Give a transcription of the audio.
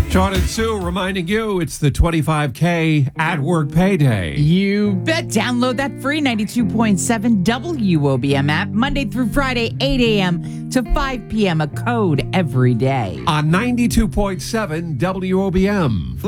Sean and Sue reminding you it's the 25K at work payday. You bet. Download that free 92.7 WOBM app Monday through Friday, 8 a.m. to 5 p.m. A code every day. On 92.7 WOBM.